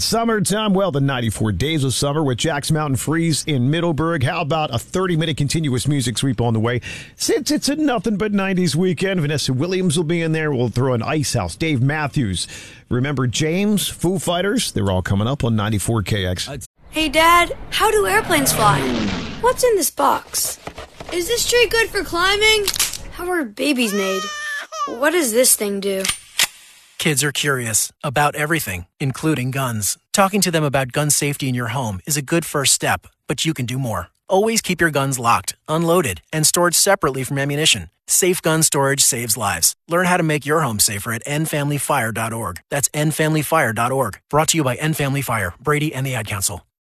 It's summertime. Well, the 94 days of summer with Jack's Mountain Freeze in Middleburg. How about a 30-minute continuous music sweep on the way? Since it's a nothing but 90s weekend, Vanessa Williams will be in there. We'll throw in Ice House, Dave Matthews. Remember James, Foo Fighters? They're all coming up on 94 KX. Hey, Dad, how do airplanes fly? What's in this box? Is this tree good for climbing? How are babies made? What does this thing do? Kids are curious about everything, including guns. Talking to them about gun safety in your home is a good first step, but you can do more. Always keep your guns locked, unloaded, and stored separately from ammunition. Safe gun storage saves lives. Learn how to make your home safer at endfamilyfire.org. That's endfamilyfire.org. Brought to you by End Family Fire, Brady, and the Ad Council.